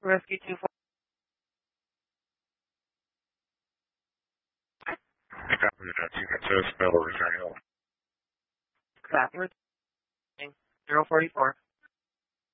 Rescue 24. Copy that. You can test spell or return help. Copy. 044.